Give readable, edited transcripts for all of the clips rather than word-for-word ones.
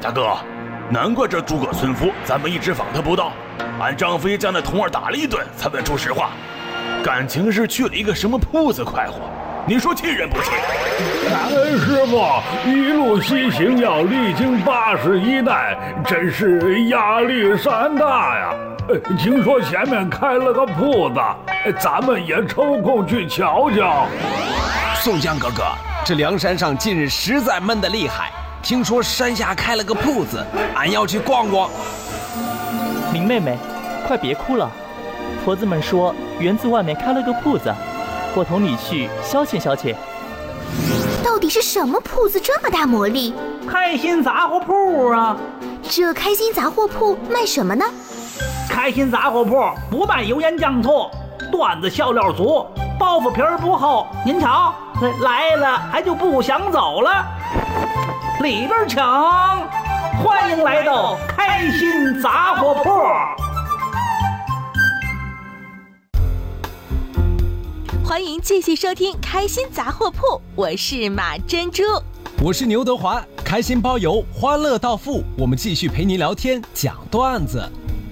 大哥，难怪这诸葛村夫咱们一直访他不到，俺张飞将那童儿打了一顿才问出实话，感情是去了一个什么铺子快活，你说气人不气？ 师傅一路西行要历经81代，真是压力山大呀。听说前面开了个铺子，咱们也抽空去瞧瞧。 宋江哥哥，这梁山上近日实在闷得厉害，听说山下开了个铺子，俺要去逛逛。 林妹妹，快别哭了，婆子们说园子外面开了个铺子，我同你去消遣消遣。 到底是什么铺子这么大魔力？ 开心杂货铺啊！ 这开心杂货铺卖什么呢？ 开心杂货铺不卖油盐酱醋，段子笑料足，包袱皮儿不厚。您瞧，来了还就不想走了。里边请，欢迎来到开心杂货铺。 欢迎继续收听开心杂货铺，我是马珍珠， 我是牛德华，开心包邮，欢乐到付，我们继续陪您聊天讲段子。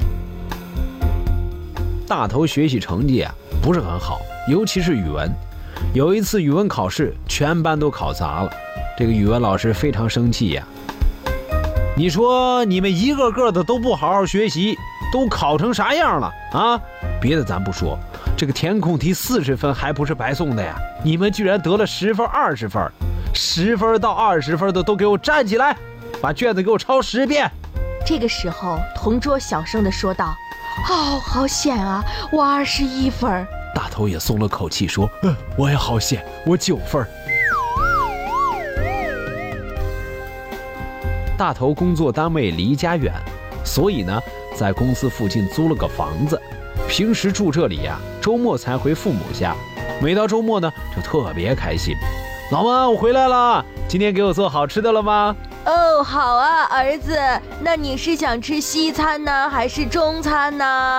大头学习成绩不是很好，尤其是语文。有一次语文考试，全班都考砸了，这个语文老师非常生气呀。你说你们一个个的都不好好学习，都考成啥样了啊？别的咱不说，这个填空题40分还不是白送的呀？你们居然得了10分、20分，10分到20分的都给我站起来，把卷子给我抄10遍。 这个时候，同桌小声地说道：“哦，好险啊，我21分。” 大头也松了口气说：“我也好险，我9分。”大头工作单位离家远，所以呢，在公司附近租了个房子。平时住这里周末才回父母家。每到周末呢，就特别开心。老妈，我回来了，今天给我做好吃的了吗？ 哦，好啊，儿子，那你是想吃西餐呢，还是中餐呢？